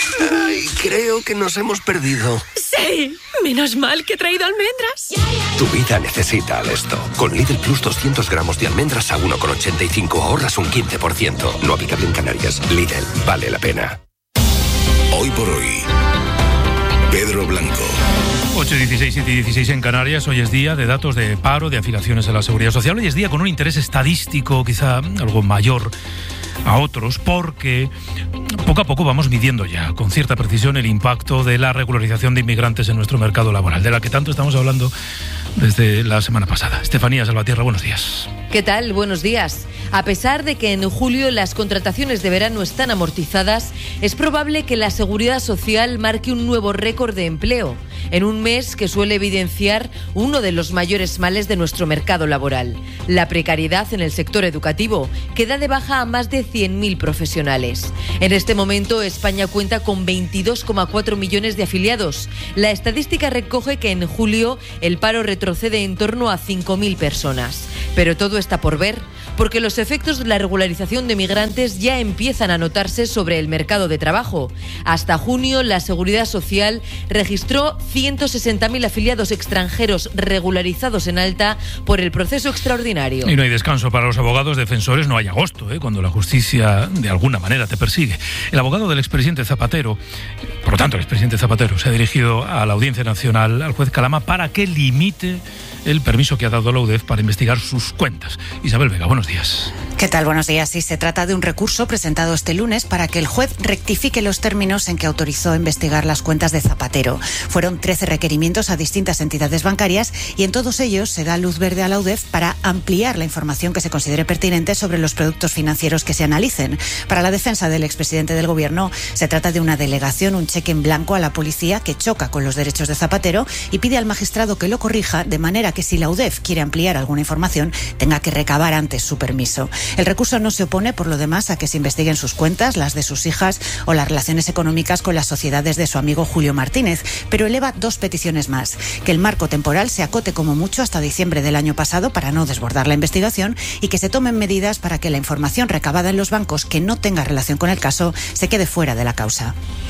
Ay, creo que nos hemos perdido. ¡Sí! Menos mal que he traído almendras. Tu vida necesita Alesto. Con Lidl Plus 200 gramos de almendras a 1,85 ahorras un 15%. No aplicable en Canarias. Lidl, vale la pena. Hoy por hoy, Pedro Blanco. 8:16, 7:16 en Canarias. Hoy es día de datos de paro, de afiliaciones a la Seguridad Social. Hoy es día con un interés estadístico quizá algo mayor a otros, porque poco a poco vamos midiendo ya con cierta precisión el impacto de la regularización de inmigrantes en nuestro mercado laboral, de la que tanto estamos hablando desde la semana pasada. Estefanía Salvatierra, buenos días. ¿Qué tal? Buenos días. A pesar de que en julio las contrataciones de verano están amortizadas, es probable que la Seguridad Social marque un nuevo récord de empleo, en un mes que suele evidenciar uno de los mayores males de nuestro mercado laboral, la precariedad en el sector educativo, que da de baja a más de 100.000 profesionales. En este momento, España cuenta con 22,4 millones de afiliados. La estadística recoge que en julio el paro retrocede en torno a 5.000 personas. Pero todo está por ver, porque los efectos de la regularización de migrantes ya empiezan a notarse sobre el mercado de trabajo. Hasta junio, la Seguridad Social registró 160.000 afiliados extranjeros regularizados en alta por el proceso extraordinario. Y no hay descanso para los abogados defensores, no hay agosto, cuando la justicia de alguna manera te persigue. El abogado del expresidente Zapatero, por lo tanto el expresidente Zapatero, se ha dirigido a la Audiencia Nacional, al juez Calama, para que limite el permiso que ha dado la UDEF para investigar sus cuentas. Isabel Vega, buenos días. ¿Qué tal? Buenos días. Sí, se trata de un recurso presentado este lunes para que el juez rectifique los términos en que autorizó investigar las cuentas de Zapatero. Fueron 13 requerimientos a distintas entidades bancarias y en todos ellos se da luz verde a la UDEF para ampliar la información que se considere pertinente sobre los productos financieros que se analicen. Para la defensa del expresidente del Gobierno, se trata de una delegación, un cheque en blanco a la policía que choca con los derechos de Zapatero y pide al magistrado que lo corrija, de manera que si la UDEF quiere ampliar alguna información, tenga que recabar antes su permiso. El recurso no se opone, por lo demás, a que se investiguen sus cuentas, las de sus hijas o las relaciones económicas con las sociedades de su amigo Julio Martínez, pero eleva dos peticiones más: que el marco temporal se acote como mucho hasta diciembre del año pasado para no desbordar la investigación y que se tomen medidas para que la información recabada en los bancos que no tenga relación con el caso se quede fuera de la causa.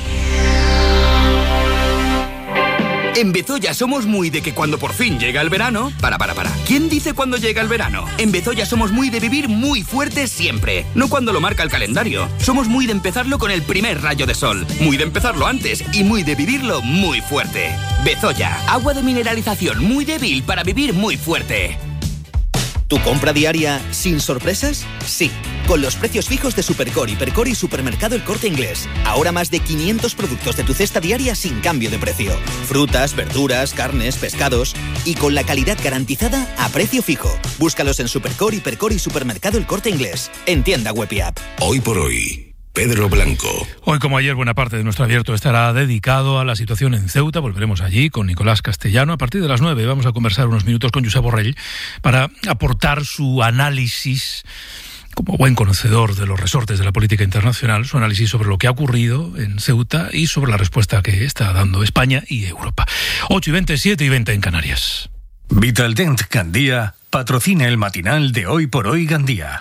En Bezoya somos muy de que cuando por fin llega el verano... Para. ¿Quién dice cuándo llega el verano? En Bezoya somos muy de vivir muy fuerte siempre. No cuando lo marca el calendario. Somos muy de empezarlo con el primer rayo de sol. Muy de empezarlo antes y muy de vivirlo muy fuerte. Bezoya, agua de mineralización muy débil para vivir muy fuerte. ¿Tu compra diaria sin sorpresas? Sí, con los precios fijos de Supercore, Hipercore y Supermercado El Corte Inglés. Ahora más de 500 productos de tu cesta diaria sin cambio de precio. Frutas, verduras, carnes, pescados y con la calidad garantizada a precio fijo. Búscalos en Supercore, Hipercore y Supermercado El Corte Inglés. En tienda web y app. Hoy por hoy, Pedro Blanco. Hoy, como ayer, buena parte de nuestro abierto estará dedicado a la situación en Ceuta. Volveremos allí con Nicolás Castellano. A partir de las 9 vamos a conversar unos minutos con Josep Borrell para aportar su análisis, como buen conocedor de los resortes de la política internacional, su análisis sobre lo que ha ocurrido en Ceuta y sobre la respuesta que está dando España y Europa. 8:20, 7:20 en Canarias. Vitaldent Gandía patrocina el matinal de Hoy por Hoy Gandía.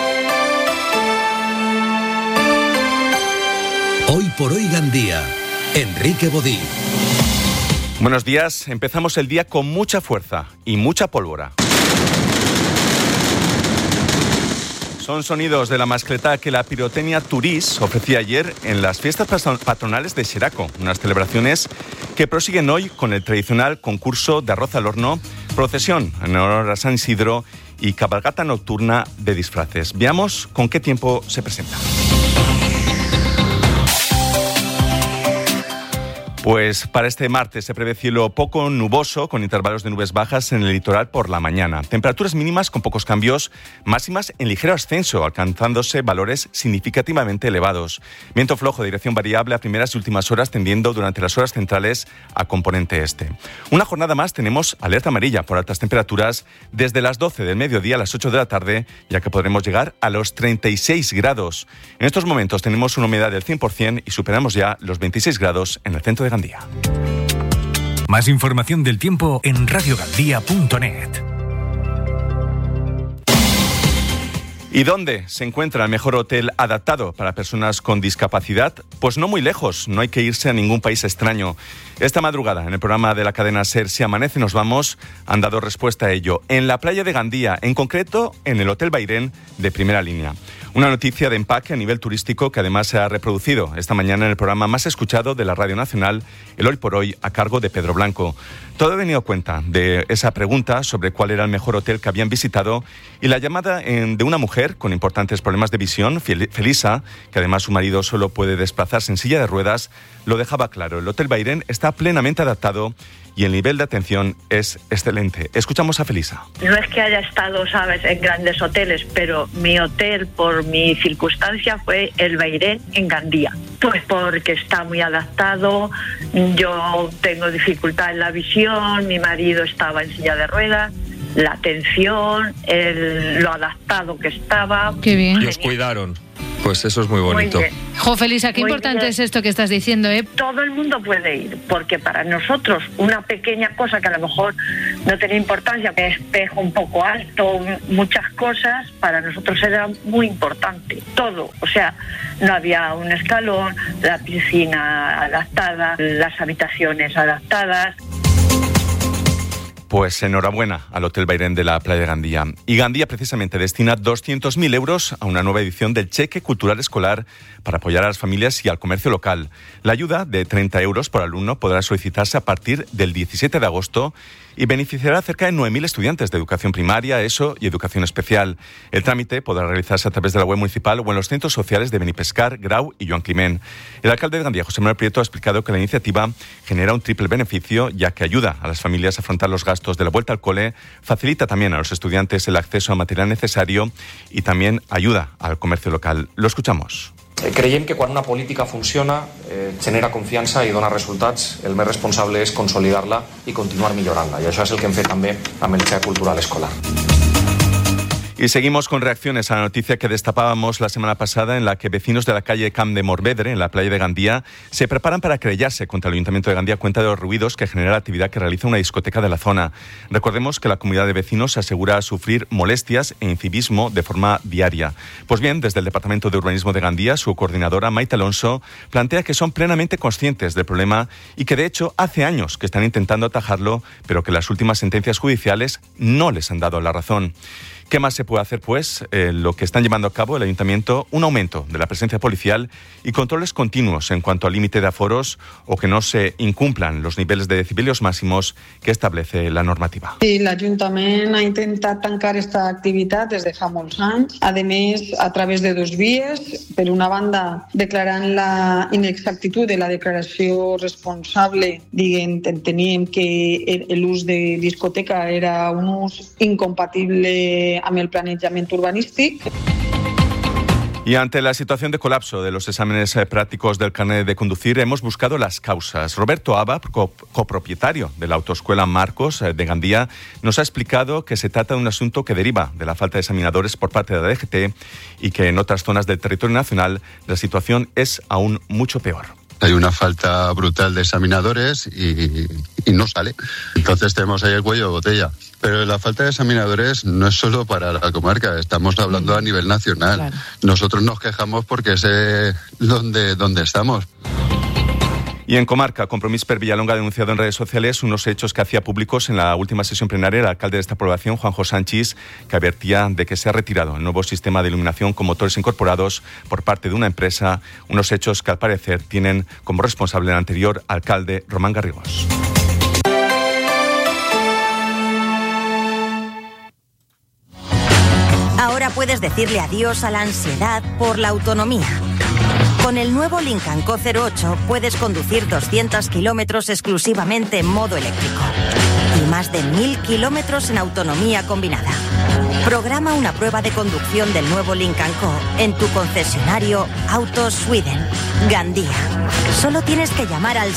Hoy por Hoy Gandía, Enrique Bodí. Buenos días, empezamos el día con mucha fuerza y mucha pólvora. Son sonidos de la mascletá que la pirotecnia Turís ofrecía ayer en las fiestas patronales de Xeraco, unas celebraciones que prosiguen hoy con el tradicional concurso de arroz al horno, procesión en honor a San Isidro y cabalgata nocturna de disfraces. Veamos con qué tiempo se presenta. Pues para este martes se prevé cielo poco nuboso, con intervalos de nubes bajas en el litoral por la mañana. Temperaturas mínimas con pocos cambios, máximas en ligero ascenso, alcanzándose valores significativamente elevados. Viento flojo de dirección variable a primeras y últimas horas, tendiendo durante las horas centrales a componente este. Una jornada más tenemos alerta amarilla por altas temperaturas desde las 12 del mediodía a las 8 de la tarde, ya que podremos llegar a los 36 grados. En estos momentos tenemos una humedad del 100% y superamos ya los 26 grados en el centro de Gandía. Más información del tiempo en radiogandía.net. ¿Y dónde se encuentra el mejor hotel adaptado para personas con discapacidad? Pues no muy lejos, no hay que irse a ningún país extraño. Esta madrugada, en el programa de la cadena SER Si Amanece Nos Vamos, han dado respuesta a ello. En la playa de Gandía, en concreto en el Hotel Bairén de primera línea. Una noticia de empaque a nivel turístico que además se ha reproducido esta mañana en el programa más escuchado de la Radio Nacional, el Hoy por Hoy, a cargo de Pedro Blanco. Todo ha venido cuenta de esa pregunta sobre cuál era el mejor hotel que habían visitado y la llamada de una mujer con importantes problemas de visión, Felisa, que además su marido solo puede desplazarse en silla de ruedas, lo dejaba claro. El Hotel Bairén está plenamente adaptado y el nivel de atención es excelente. Escuchamos a Felisa. No es que haya estado, sabes, en grandes hoteles, pero mi hotel, por mi circunstancia, fue el Bairén en Gandía. Pues porque está muy adaptado, yo tengo dificultad en la visión, mi marido estaba en silla de ruedas, la atención, lo adaptado que estaba. Qué bien. Y os cuidaron. Pues eso es muy bonito. Muy bien. Jo, Felisa, qué importante es esto que estás diciendo, ¿eh? Todo el mundo puede ir, porque para nosotros una pequeña cosa que a lo mejor no tenía importancia, que espejo un poco alto, muchas cosas, para nosotros era muy importante. Todo, o sea, no había un escalón, la piscina adaptada, las habitaciones adaptadas. Pues enhorabuena al Hotel Bairén de la playa de Gandía. Y Gandía precisamente destina 200.000 euros a una nueva edición del Cheque Cultural Escolar para apoyar a las familias y al comercio local. La ayuda de 30 euros por alumno podrá solicitarse a partir del 17 de agosto y beneficiará a cerca de 9.000 estudiantes de educación primaria, ESO y educación especial. El trámite podrá realizarse a través de la web municipal o en los centros sociales de Benipescar, Grau y Joan Climent. El alcalde de Gandía, José Manuel Prieto, ha explicado que la iniciativa genera un triple beneficio, ya que ayuda a las familias a afrontar los gastos de la vuelta al cole, facilita también a los estudiantes el acceso a material necesario y también ayuda al comercio local. Lo escuchamos. Creiem que quan una política funciona, genera confiança i dona resultats, el més responsable és consolidar-la i continuar millorant-la. I això és el que hem fet també amb el Cheque Cultural Escolar. Y seguimos con reacciones a la noticia que destapábamos la semana pasada, en la que vecinos de la calle Camp de Morvedre, en la playa de Gandía, se preparan para querellarse contra el Ayuntamiento de Gandía a cuenta de los ruidos que genera la actividad que realiza una discoteca de la zona. Recordemos que la comunidad de vecinos asegura sufrir molestias e incivismo de forma diaria. Pues bien, desde el Departamento de Urbanismo de Gandía, su coordinadora, Maite Alonso, plantea que son plenamente conscientes del problema y que de hecho hace años que están intentando atajarlo, pero que las últimas sentencias judiciales no les han dado la razón. ¿Qué más se puede hacer? Pues lo que están llevando a cabo el Ayuntamiento, un aumento de la presencia policial y controles continuos en cuanto al límite de aforos o que no se incumplan los niveles de decibelios máximos que establece la normativa. Sí, l'Ajuntament ha intentat tancar aquesta activitat des de fa molts anys, a més a través de dos vies. Per una banda, declarant la inexactitud de la declaració responsable, enteníem que l'ús de discoteca era un ús incompatible amb el planejament urbanístic. Y ante la situación de colapso de los exámenes prácticos del carnet de conducir, hemos buscado las causas. Roberto Aba, copropietario de la autoescuela Marcos de Gandía, nos ha explicado que se trata de un asunto que deriva de la falta de examinadores por parte de la DGT y que en otras zonas del territorio nacional la situación es aún mucho peor. Hay una falta brutal de examinadores y no sale. Entonces tenemos ahí el cuello de botella. Pero la falta de examinadores no es solo para la comarca, estamos hablando a nivel nacional. Claro. Nosotros nos quejamos porque sé dónde estamos. Y en comarca, Compromís per Villalonga ha denunciado en redes sociales unos hechos que hacía públicos en la última sesión plenaria el alcalde de esta población, Juanjo Sánchez, que advertía de que se ha retirado el nuevo sistema de iluminación con motores incorporados por parte de una empresa, unos hechos que al parecer tienen como responsable el anterior alcalde, Román Garrigós. Ahora puedes decirle adiós a la ansiedad por la autonomía. Con el nuevo Lincoln Co 08 puedes conducir 200 kilómetros exclusivamente en modo eléctrico y más de 1.000 kilómetros en autonomía combinada. Programa una prueba de conducción del nuevo Lincoln Co en tu concesionario Autos Sweden, Gandía. Solo tienes que llamar al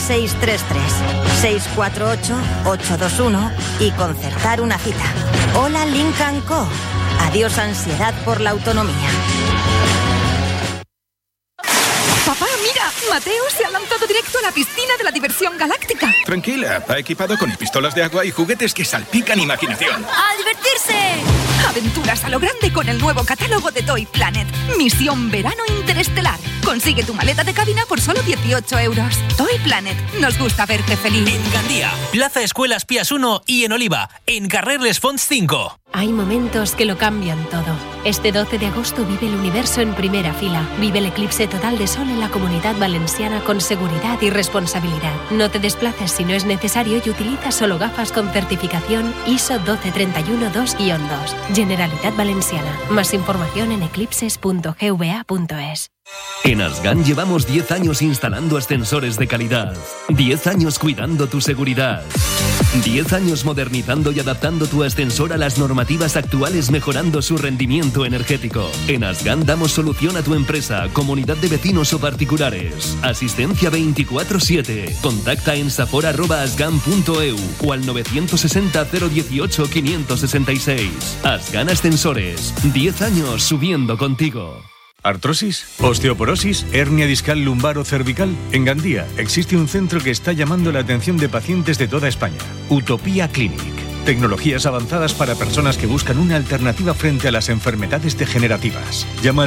633-648-821 y concertar una cita. Hola Lincoln Co. Adiós ansiedad por la autonomía. Papá, mira, Mateo se ha lanzado directo a la piscina de la diversión galáctica. Tranquila, va equipado con pistolas de agua y juguetes que salpican imaginación. ¡A divertirse! Aventuras a lo grande con el nuevo catálogo de Toy Planet. Misión Verano Interestelar. Consigue tu maleta de cabina por solo 18 euros. Toy Planet. Nos gusta verte feliz. En Gandía, Plaza Escuelas Pías 1 y en Oliva, en Carrer Les Fonts 5. Hay momentos que lo cambian todo. Este 12 de agosto vive el universo en primera fila. Vive el eclipse total de sol en la Comunidad Valenciana con seguridad y responsabilidad. No te desplaces si no es necesario y utiliza solo gafas con certificación ISO 12312-2-2. Generalitat Valenciana. Más información en eclipses.gva.es. En Asgan llevamos 10 años instalando ascensores de calidad, 10 años cuidando tu seguridad, 10 años modernizando y adaptando tu ascensor a las normativas actuales, mejorando su rendimiento energético. En Asgan damos solución a tu empresa, comunidad de vecinos o particulares. Asistencia 24/7. Contacta en safor@asgan.eu o al 960 018 566. Asgan Ascensores, 10 años subiendo contigo. ¿Artrosis? ¿Osteoporosis? ¿Hernia discal lumbar o cervical? En Gandía existe un centro que está llamando la atención de pacientes de toda España. Utopía Clinic. Tecnologías avanzadas para personas que buscan una alternativa frente a las enfermedades degenerativas. Llama al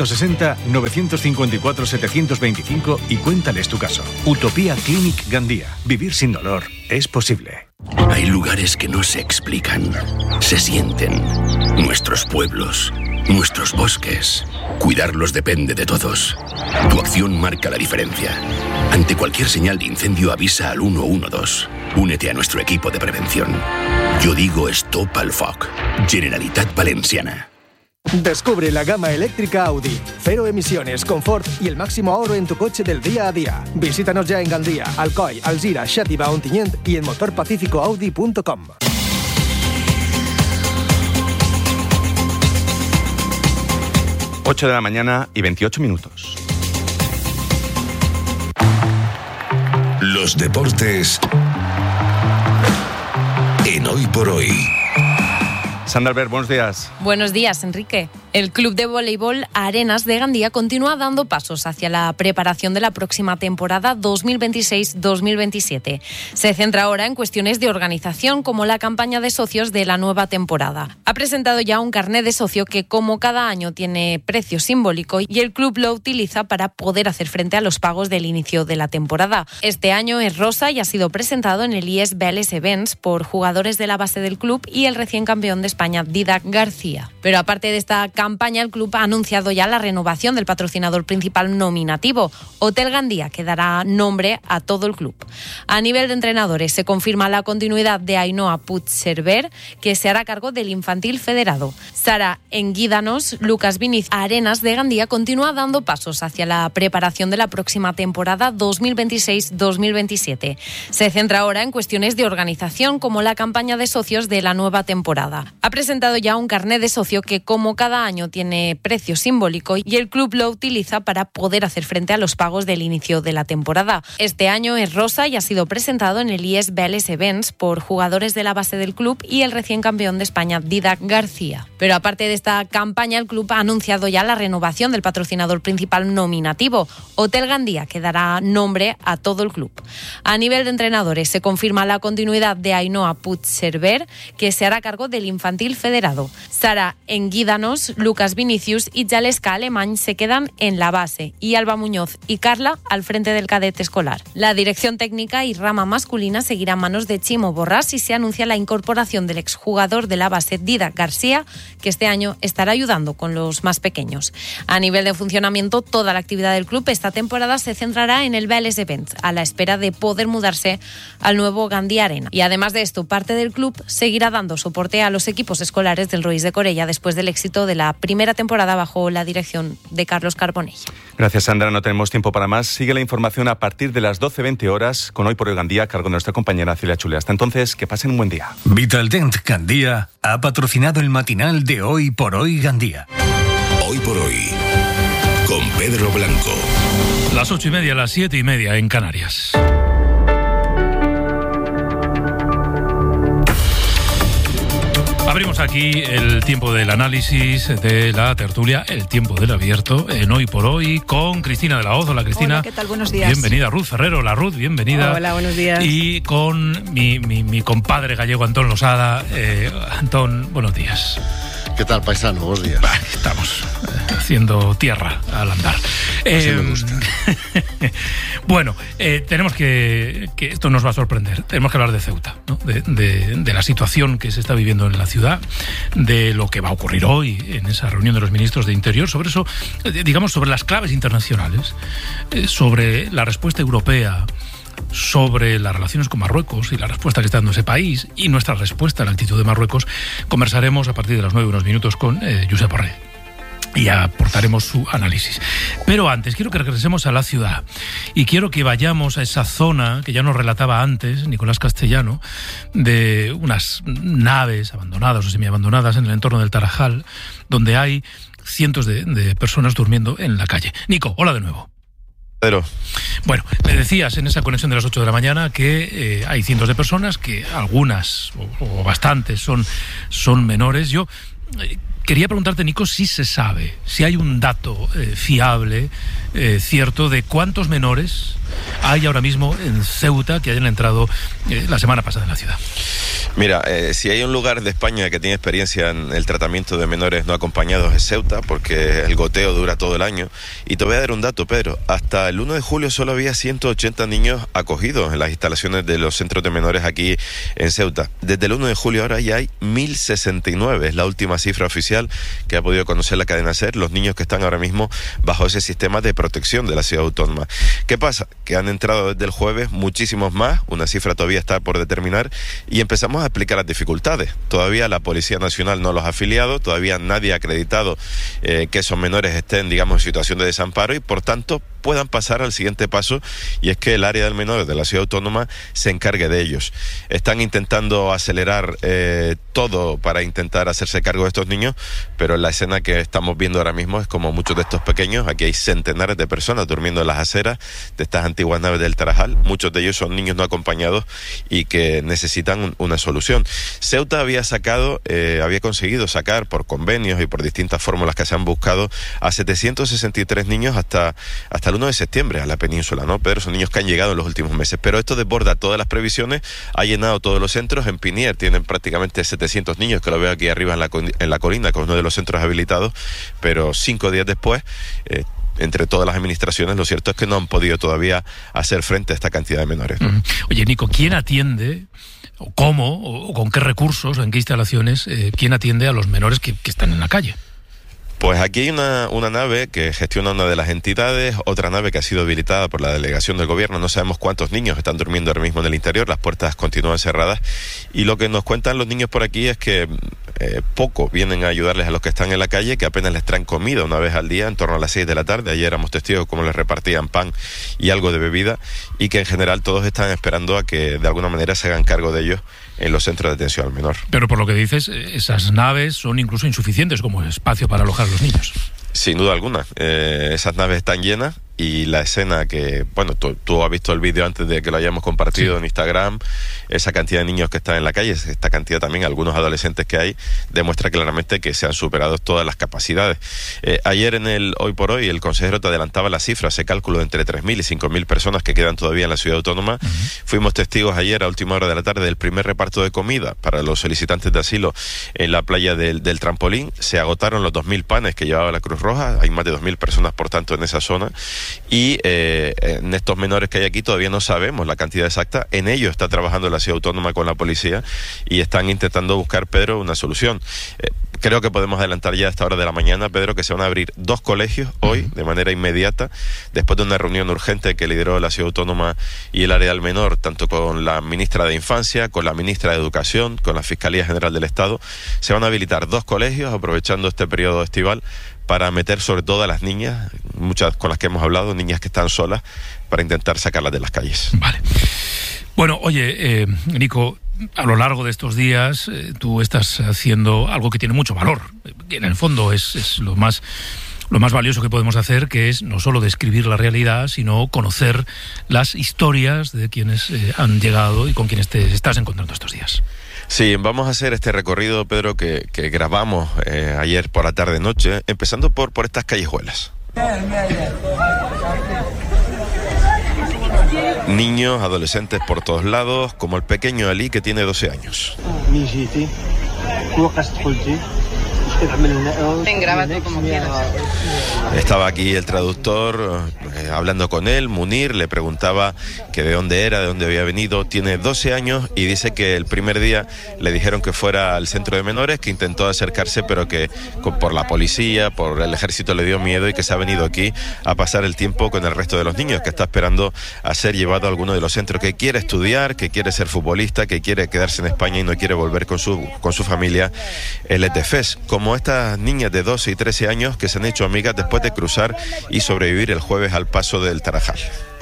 660-954-725 y cuéntales tu caso. Utopía Clinic Gandía. Vivir sin dolor es posible. Hay lugares que no se explican, se sienten. Nuestros pueblos, nuestros bosques. Cuidarlos depende de todos. Tu acción marca la diferencia. Ante cualquier señal de incendio avisa al 112. Únete a nuestro equipo de prevención. Yo digo Stop al Foc. Generalitat Valenciana. Descubre la gama eléctrica Audi. Cero emisiones, confort y el máximo ahorro en tu coche del día a día. Visítanos ya en Gandía, Alcoy, Alzira, Xàtiva, Ontinyent y en motorpacificoaudi.com. 8 de la mañana y 28 minutos. Los deportes en Hoy por Hoy. Sandra Albert, buenos días. Buenos días, Enrique. El Club de Voleibol Arenas de Gandía continúa dando pasos hacia la preparación de la próxima temporada 2026-2027. Se centra ahora en cuestiones de organización, como la campaña de socios de la nueva temporada. Ha presentado ya un carné de socio que, como cada año, tiene precio simbólico y el club lo utiliza para poder hacer frente a los pagos del inicio de la temporada. Este año es rosa y ha sido presentado en el IES Vélez Events por jugadores de la base del club y el recién campeón de España, Dídac García. Pero aparte de esta campaña, el club ha anunciado ya la renovación del patrocinador principal nominativo. Hotel Gandía, que dará nombre a todo el club. A nivel de entrenadores, se confirma la continuidad de Ainhoa Puig-Cerver, que se hará cargo del infantil federado. Sara Enguídanos, Lucas Viniz, Arenas de Gandía continúa dando pasos hacia la preparación de la próxima temporada 2026-2027. Se centra ahora en cuestiones de organización, como la campaña de socios de la nueva temporada. Ha presentado ya un carné de socio que, como cada año, tiene precio simbólico y el club lo utiliza para poder hacer frente a los pagos del inicio de la temporada. Este año es rosa y ha sido presentado en el IES Vélez Events por jugadores de la base del club y el recién campeón de España, Dídac García. Pero aparte de esta campaña, el club ha anunciado ya la renovación del patrocinador principal nominativo, Hotel Gandía, que dará nombre a todo el club. A nivel de entrenadores, se confirma la continuidad de Ainhoa Puig-Cerver, que se hará cargo del infantil federado. Sara Enguídanos, Lucas Vinicius y Jaleska Alemany se quedan en la base y Alba Muñoz y Carla al frente del cadete escolar. La dirección técnica y rama masculina seguirá en manos de Chimo Borràs y se anuncia la incorporación del exjugador de la base Dídac García, que este año estará ayudando con los más pequeños. A nivel de funcionamiento, toda la actividad del club esta temporada se centrará en el Vélez Events, a la espera de poder mudarse al nuevo Gandía Arena. Y además de esto, parte del club seguirá dando soporte a los equipos escolares del Roís de Corella después del éxito de la primera temporada bajo la dirección de Carlos Carbonell. Gracias, Sandra. No tenemos tiempo para más. Sigue la información a partir de las 12:20 horas con Hoy por Hoy Gandía, a cargo de nuestra compañera Celia Chule. Hasta entonces, que pasen un buen día. Vitaldent Gandía ha patrocinado el matinal de Hoy por Hoy Gandía. Hoy por Hoy, con Pedro Blanco. Las 8:30, las 7:30 en Canarias. Abrimos aquí el tiempo del análisis, de la tertulia, el tiempo del abierto, en Hoy por Hoy, con Cristina de la Hoz. Hola, Cristina. Hola, ¿qué tal? Buenos días. Bienvenida, Ruth Ferrero. La Ruth, bienvenida. Hola, buenos días. Y con mi compadre gallego, Antón Losada. Antón, buenos días. ¿Qué tal, paisano? Buenos días. Estamos haciendo tierra al andar. Así me gusta. Bueno, tenemos que esto nos va a sorprender. Tenemos que hablar de Ceuta, ¿no? De la situación que se está viviendo en la ciudad, de lo que va a ocurrir hoy en esa reunión de los ministros de Interior, sobre eso, digamos, sobre las claves internacionales, sobre la respuesta europea, sobre las relaciones con Marruecos y la respuesta que está dando ese país y nuestra respuesta a la actitud de Marruecos. Conversaremos a partir de las 9 unos minutos con Josep Borrell y aportaremos su análisis. Pero antes, quiero que regresemos a la ciudad y quiero que vayamos a esa zona que ya nos relataba antes Nicolás Castellano, de unas naves abandonadas o semiabandonadas en el entorno del Tarajal, donde hay cientos de personas durmiendo en la calle. Nico, hola de nuevo. Pedro. Bueno, me decías en esa conexión de las 8 de la mañana que hay cientos de personas, que algunas o bastantes son menores. Yo quería preguntarte, Nico, si se sabe, si hay un dato fiable, cierto, de cuántos menores hay ahora mismo en Ceuta que hayan entrado la semana pasada en la ciudad. Mira, si hay un lugar de España que tiene experiencia en el tratamiento de menores no acompañados es Ceuta, porque el goteo dura todo el año. Y te voy a dar un dato, Pedro. Hasta el 1 de julio solo había 180 niños acogidos en las instalaciones de los centros de menores aquí en Ceuta. Desde el 1 de julio ahora ya hay 1.069. Es la última cifra oficial que ha podido conocer la cadena SER, los niños que están ahora mismo bajo ese sistema de protección de la ciudad autónoma. ¿Qué pasa? Que han entrado desde el jueves muchísimos más, una cifra todavía está por determinar, y empezamos a explicar las dificultades. Todavía la Policía Nacional no los ha afiliado, todavía nadie ha acreditado que esos menores estén, digamos, en situación de desamparo y por tanto puedan pasar al siguiente paso, y es que el área del menor de la ciudad autónoma se encargue de ellos. Están intentando acelerar todo para intentar hacerse cargo de estos niños, pero la escena que estamos viendo ahora mismo es como muchos de estos pequeños. Aquí hay centenares de personas durmiendo en las aceras de estas antiguas naves del Tarajal. Muchos de ellos son niños no acompañados y que necesitan una solución. Ceuta había conseguido sacar por convenios y por distintas fórmulas que se han buscado a 763 niños hasta el 1 de septiembre a la península, ¿no? Pero son niños que han llegado en los últimos meses. Pero esto desborda todas las previsiones, ha llenado todos los centros. En Pinier tienen prácticamente 700 niños, que lo veo aquí arriba en la colina, con uno de los centros habilitados, pero 5 días después, entre todas las administraciones, lo cierto es que no han podido todavía hacer frente a esta cantidad de menores, ¿no? Oye, Nico, ¿quién atiende, o cómo, o con qué recursos, o en qué instalaciones, quién atiende a los menores que están en la calle? Pues aquí hay una nave que gestiona una de las entidades, otra nave que ha sido habilitada por la delegación del gobierno. No sabemos cuántos niños están durmiendo ahora mismo en el interior, las puertas continúan cerradas, y lo que nos cuentan los niños por aquí es que poco vienen a ayudarles a los que están en la calle, que apenas les traen comida una vez al día, en torno a las 6 de la tarde. Ayer éramos testigos cómo les repartían pan y algo de bebida, y que en general todos están esperando a que de alguna manera se hagan cargo de ellos en los centros de atención al menor. Pero por lo que dices, esas naves son incluso insuficientes como espacio para alojar a los niños. Sin duda alguna. Esas naves están llenas, y la escena que, bueno, tú has visto el vídeo antes de que lo hayamos compartido en Instagram, esa cantidad de niños que están en la calle, esta cantidad también, algunos adolescentes que hay, demuestra claramente que se han superado todas las capacidades. Ayer en el Hoy por Hoy, el consejero te adelantaba la cifra, ese cálculo de entre 3.000 y 5.000 personas que quedan todavía en la ciudad autónoma. Fuimos testigos ayer a última hora de la tarde del primer reparto de comida para los solicitantes de asilo en la playa del Trampolín. Se agotaron los 2.000 panes que llevaba la Cruz Roja, hay más de 2.000 personas por tanto en esa zona. Y en estos menores que hay aquí todavía no sabemos la cantidad exacta. En ello está trabajando la ciudad autónoma con la policía y están intentando buscar, Pedro, una solución. Creo que podemos adelantar ya a esta hora de la mañana, Pedro, que se van a abrir 2 colegios hoy de manera inmediata, después de una reunión urgente que lideró la ciudad autónoma y el área del menor, tanto con la ministra de Infancia, con la ministra de Educación, con la Fiscalía General del Estado. Se van a habilitar 2 colegios aprovechando este periodo estival para meter sobre todo a las niñas, muchas con las que hemos hablado, niñas que están solas, para intentar sacarlas de las calles. Vale. Bueno, oye, Nico, a lo largo de estos días tú estás haciendo algo que tiene mucho valor, que en el fondo es lo más valioso que podemos hacer, que es no solo describir la realidad, sino conocer las historias de quienes han llegado y con quienes te estás encontrando estos días. Sí, vamos a hacer este recorrido, Pedro, que grabamos ayer por la tarde-noche, empezando por estas callejuelas. Niños, adolescentes por todos lados, como el pequeño Ali, que tiene 12 años. Grábate como quieras. Estaba aquí el traductor hablando con él, Munir, le preguntaba que de dónde era, de dónde había venido. Tiene 12 años y dice que el primer día le dijeron que fuera al centro de menores, que intentó acercarse, pero que por la policía, por el ejército le dio miedo y que se ha venido aquí a pasar el tiempo con el resto de los niños, que está esperando a ser llevado a alguno de los centros, que quiere estudiar, que quiere ser futbolista, que quiere quedarse en España y no quiere volver con su familia el ETFES. Como estas niñas de 12 y 13 años que se han hecho amigas después de cruzar y sobrevivir el jueves al paso del Tarajal.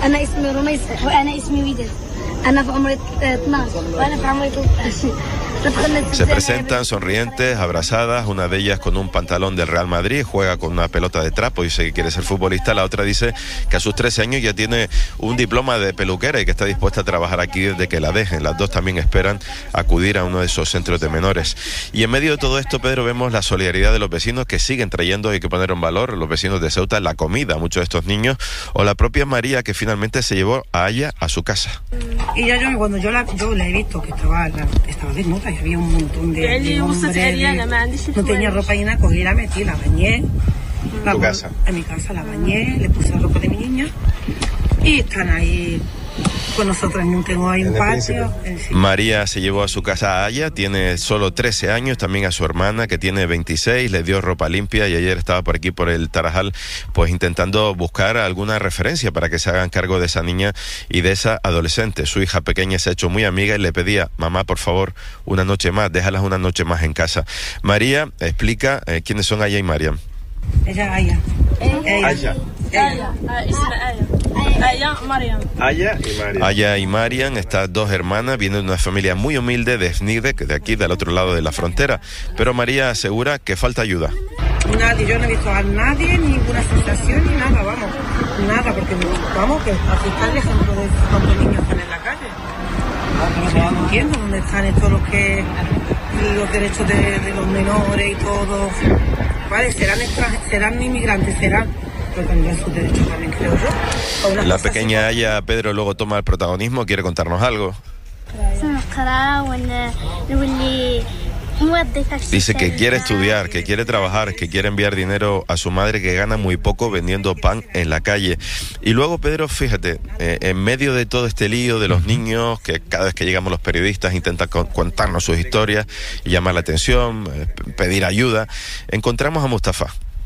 Se presentan sonrientes, abrazadas, una de ellas con un pantalón del Real Madrid, juega con una pelota de trapo y dice que quiere ser futbolista. La otra dice que a sus 13 años ya tiene un diploma de peluquera y que está dispuesta a trabajar aquí desde que la dejen. Las dos también esperan acudir a uno de esos centros de menores. Y en medio de todo esto, Pedro, vemos la solidaridad de los vecinos que siguen trayendo, hay que poner en valor, los vecinos de Ceuta, la comida a muchos de estos niños, o la propia María, que finalmente se llevó a Aya a su casa. Y cuando yo la he visto que estaba desnuda y había un montón de hombres, no tenía ropa y nada, cogí, la metí, la bañé. ¿En tu casa? En mi casa la bañé, le puse la ropa de mi niña y están ahí con nosotros. No tengo ahí un patio. María se llevó a su casa a Aya, tiene solo 13 años, también a su hermana que tiene 26, le dio ropa limpia y ayer estaba por aquí por el Tarajal pues intentando buscar alguna referencia para que se hagan cargo de esa niña y de esa adolescente. Su hija pequeña se ha hecho muy amiga y le pedía: mamá, por favor, una noche más, déjalas una noche más en casa. María explica quiénes son Aya y Mariam. Ella Aya. Aya. Aya y Mariam, estas dos hermanas, vienen de una familia muy humilde de Snide, que de aquí, del otro lado de la frontera. Pero María asegura que falta ayuda. Nadie, yo no he visto a nadie, ninguna sensación ni nada, nada, porque que aquí está el ejemplo de cuántos niños están en la calle. No entiendo dónde están todos los derechos de los menores y todo. Vale, serán inmigrantes, pero tendrán sus derechos también, creo yo. La pequeña Aya, Pedro, luego toma el protagonismo, quiere contarnos algo. Dice que quiere estudiar, que quiere trabajar, que quiere enviar dinero a su madre, que gana muy poco vendiendo pan en la calle. Y luego, Pedro, fíjate, en medio de todo este lío de los niños, que cada vez que llegamos los periodistas intentan contarnos sus historias y llamar la atención, pedir ayuda, encontramos a Mustafa.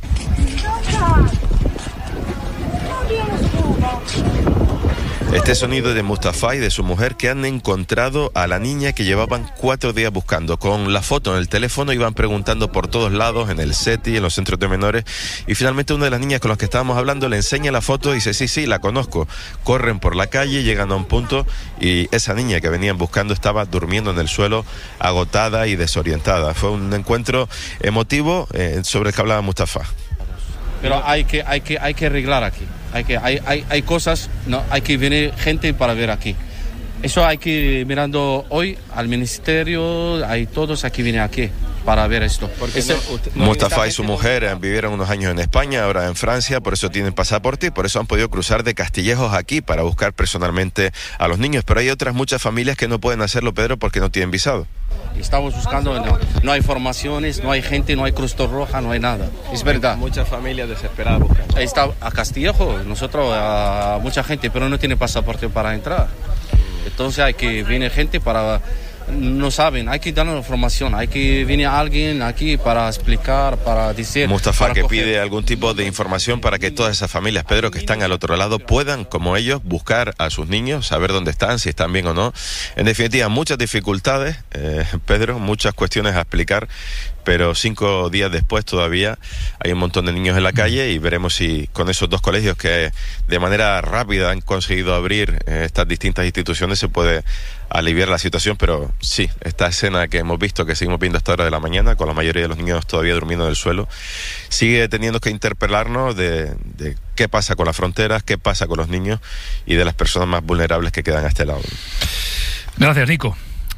Este sonido de Mustafa y de su mujer, que han encontrado a la niña que llevaban 4 días buscando. Con la foto en el teléfono iban preguntando por todos lados, en el SETI, en los centros de menores, y finalmente una de las niñas con las que estábamos hablando le enseña la foto y dice: sí, la conozco. Corren por la calle, llegan a un punto y esa niña que venían buscando estaba durmiendo en el suelo, agotada y desorientada. Fue un encuentro emotivo sobre el que hablaba Mustafa. Pero hay que arreglar aquí. Hay cosas, no, hay que venir gente para ver aquí. Eso hay que ir mirando hoy al ministerio, hay todos aquí vienen aquí para ver esto. Mustafa y su mujer vivieron unos años en España, ahora en Francia, por eso tienen pasaporte y por eso han podido cruzar de Castillejos aquí para buscar personalmente a los niños. Pero hay otras muchas familias que no pueden hacerlo, Pedro, porque no tienen visado. Estamos buscando, no hay formaciones, no hay gente, no hay Cruz Roja, no hay nada. Es verdad. Muchas familias desesperadas buscando. Está a Castillejo, nosotros, a mucha gente, pero no tiene pasaporte para entrar. Entonces viene gente para... No saben, hay que darnos información, hay que venir alguien aquí para explicar, para decir... Mustafa, que pide algún tipo de información para que todas esas familias, Pedro, que están al otro lado, puedan, como ellos, buscar a sus niños, saber dónde están, si están bien o no. En definitiva, muchas dificultades, Pedro, muchas cuestiones a explicar, pero 5 días después todavía hay un montón de niños en la calle y veremos si con esos 2 colegios que de manera rápida han conseguido abrir estas distintas instituciones se puede aliviar la situación. Pero sí, esta escena que hemos visto, que seguimos viendo a esta hora de la mañana, con la mayoría de los niños todavía durmiendo en el suelo, sigue teniendo que interpelarnos de qué pasa con las fronteras, qué pasa con los niños y de las personas más vulnerables que quedan a este lado. Gracias, Nico.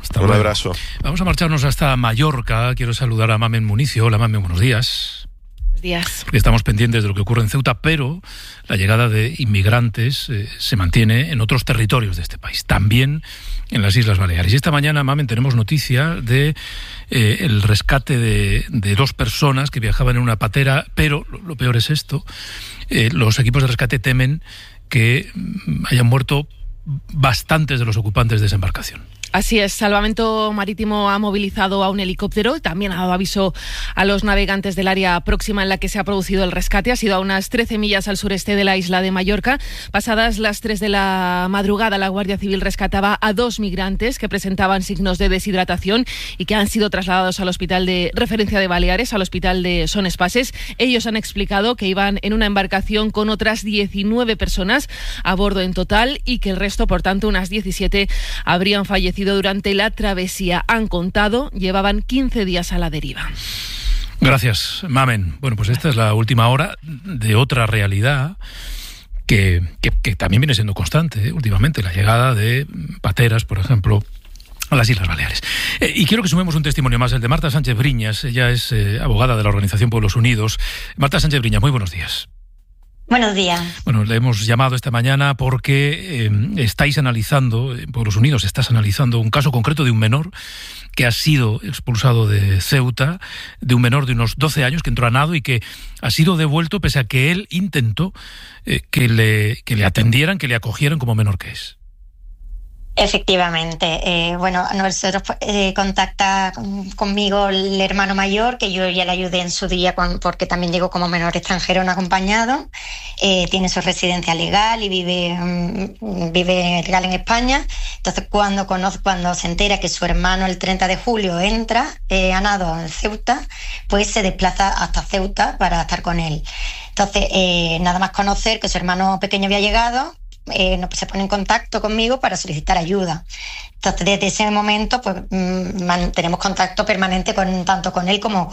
Un abrazo. Vamos a marcharnos hasta Mallorca. Quiero saludar a Mamen Municio. Hola, Mamen, buenos días. Buenos días. Porque estamos pendientes de lo que ocurre en Ceuta, pero la llegada de inmigrantes se mantiene en otros territorios de este país, también en las Islas Baleares. Y esta mañana, Mamen, tenemos noticia de el rescate de 2 personas que viajaban en una patera, pero lo peor es esto. Los equipos de rescate temen que hayan muerto bastantes de los ocupantes de esa embarcación. Así es, Salvamento Marítimo ha movilizado a un helicóptero y también ha dado aviso a los navegantes del área próxima en la que se ha producido el rescate. Ha sido a unas 13 millas al sureste de la isla de Mallorca. Pasadas las 3 de la madrugada, la Guardia Civil rescataba a 2 migrantes que presentaban signos de deshidratación y que han sido trasladados al hospital de referencia de Baleares, al hospital de Son Espases. Ellos han explicado que iban en una embarcación con otras 19 personas a bordo en total y que el resto, por tanto, unas 17, habrían fallecido durante la travesía. Han contado, llevaban 15 días a la deriva. Gracias, Mamen. Bueno, pues esta es la última hora de otra realidad que también viene siendo constante últimamente, la llegada de pateras, por ejemplo, a las Islas Baleares. Y quiero que sumemos un testimonio más, el de Marta Sánchez Briñas. Ella es abogada de la Organización Pueblos Unidos. Marta Sánchez Briñas, muy buenos días. Buenos días. Bueno, le hemos llamado esta mañana porque estáis analizando, Pueblos Unidos, estás analizando un caso concreto de un menor que ha sido expulsado de Ceuta, de un menor de unos 12 años que entró a nado y que ha sido devuelto pese a que él intentó que le atendieran, que le acogieran como menor que es. Efectivamente. Nosotros contacta conmigo el hermano mayor, que yo ya le ayudé en su día porque también llegó como menor extranjero no acompañado. Tiene su residencia legal y vive legal en España. Entonces, cuando se entera que su hermano el 30 de julio entra a nado en Ceuta, pues se desplaza hasta Ceuta para estar con él. Entonces, nada más conocer que su hermano pequeño había llegado, se pone en contacto conmigo para solicitar ayuda. Entonces, desde ese momento, pues mantenemos contacto permanente tanto con él como